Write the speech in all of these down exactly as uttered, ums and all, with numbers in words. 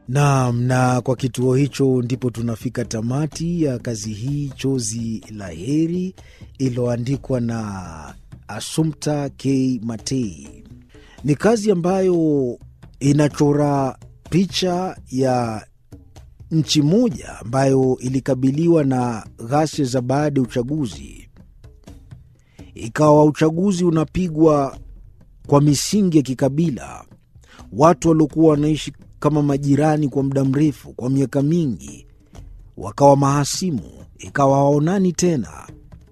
Naam, na kwa kituo hicho ndipo tunafika tamati ya kazi hii Chozi la Heri iliyoandikwa na Assumpta K. Matei. Ni kazi ambayo inachora picha ya nchi moja ambayo ilikabiliwa na ghasia za baada ya uchaguzi. Ikawa uchaguzi unapigwa kwa misingi ya kikabila. Watu waliokuwa wanaishi kama majirani kwa muda mrefu, kwa miaka mingi, wakawa mahasimu, ikawa hawaonani tena.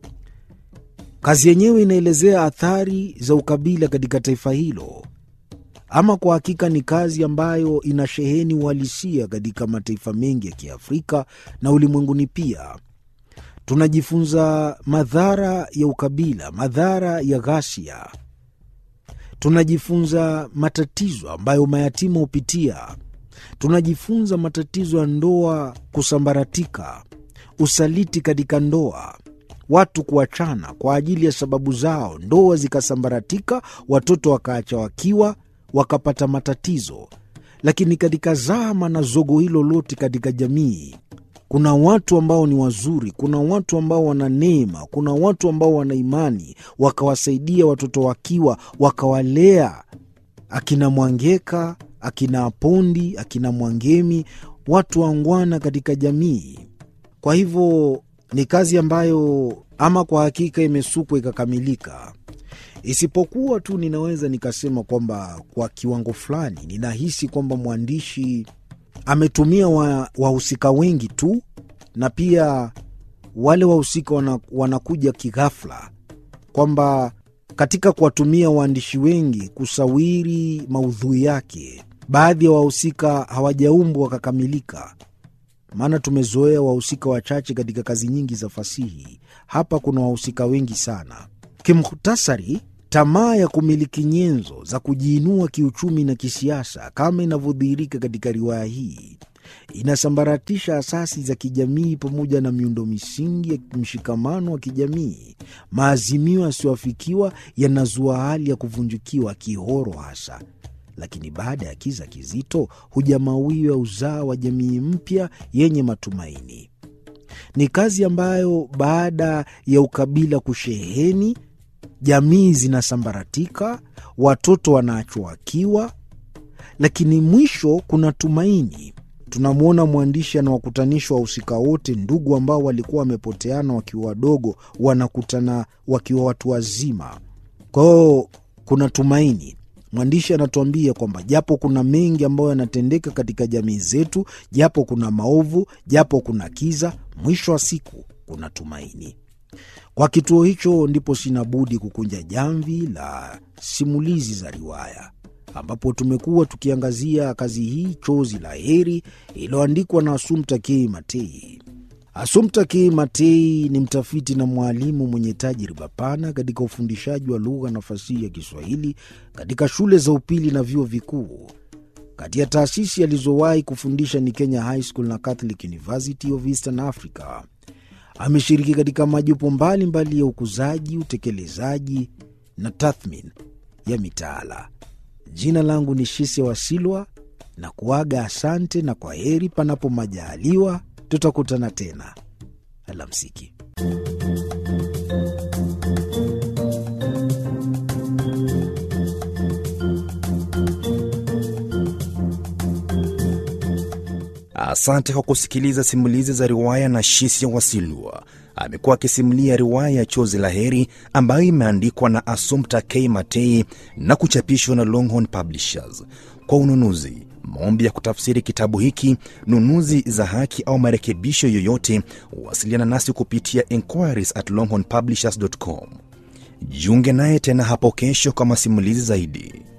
Kazi yenyewe inaelezea athari za ukabila katika taifa hilo. Ama kwa hakika ni kazi ambayo inasheheni uhalisia katika mataifa mengi ya Kiafrika na ulimwenguni pia. Tunajifunza madhara ya ukabila, madhara ya ghasia. Tunajifunza matatizo ambayo mayatima hupitia. Tunajifunza matatizo ya ndoa kusambaratika, usaliti katika ndoa, watu kuachana kwa ajili ya sababu zao, ndoa zikasambaratika, watoto wakaacha wakiwa, wakapata matatizo. Lakini katika zama na zogo hilo lote katika jamii, kuna watu ambao ni wazuri, kuna watu ambao wana neema, kuna watu ambao wana imani, wakawasaidia watoto wakiwa, wakawalea akina Mwangeka, akina Apondi, akina Mwangemi, watu wangwana katika jamii. Kwa hivyo ni kazi ambayo ama kwa hakika imesukwa ikakamilika. Isipokuwa tu ninaweza nikasema kwamba kwa kiwango fulani ninahisi kwamba mwandishi ametumia wahusika wa wengi tu, na pia wale wahusika wana, wanakuja kighafla, kwamba katika kuwatumia waandishi wengi kusawiri maudhui yake, baadhi ya wahusika hawajaumbwa wakakamilika. Maana tumezoea wahusika wachache katika kazi nyingi za fasihi. Hapa kuna wahusika wengi sana. Kimhutasari, tamaa ya kumiliki nyenzo za kujiinua kiuchumi na kisiasa kama inavyodhihirika katika riwaya hii inasambaratisha asasi za kijamii pamoja na miundo misingi ya mshikamano wa kijamii. Maazimio yasiyoafikiwa yanazua hali ya kuvunjikiwa kihoro hasa. Lakini baada ya kiza kizito huja mawio ya uzao wa jamii mpya yenye matumaini. Ni kazi ambayo baada ya ukabila kusheheni, jamii zinasambaratika, watoto wanaachwa wakiwa, lakini mwisho kuna tumaini. Tunamwona mwandishi anawakutanisha wahusika wote, ndugu ambao walikuwa wamepoteana wakiwa wadogo, wanakutana wakiwa watu wazima. Kwa hiyo kuna tumaini. Mwandishi anatuambia kwamba japo kuna mengi ambayo yanatendeka katika jamii zetu, japo kuna maovu, japo kuna kiza, mwisho wa siku kuna tumaini. Kwa kituo hicho ndipo sinabudi kukunja jamvi la simulizi za riwaya, ambapo tumekuwa tukiangazia kazi hii Chozi la Heri iliyoandikwa na Assumpta K. Matei. Assumpta K. Matei ni mtafiti na mwalimu mwenye tajriba pana katika ufundishaji wa lugha na fasihi ya Kiswahili katika shule za upili na vyuo vikuu. Kati ya taasisi alizowahi kufundisha ni Kenya High School na Catholic University of Eastern Africa. Ameshiriki katika majopo mbalimbali ya ukuzaji, utekelezaji na tathmini ya mitaala. Jina langu ni Shisia Wasilwa na kuaga asante na kwa heri, panapo majaliwa tutakutana tena. Alamsiki. Asante kwa kusikiliza simulizi za riwaya na Shisia Wasilwa. Amekuwa akisimulia riwaya ya Chozi la Heri ambayo imeandikwa na Assumpta K. Matei na kuchapishwa na Longhorn Publishers. Kwa ununuzi, maombi ya kutafsiri kitabu hiki, nunuzi za haki au marekebisho yoyote, wasiliana nasi kupitia inquiries at longhorn publishers dot com. Jiunge naye tena hapo kesho kwa masimulizi zaidi.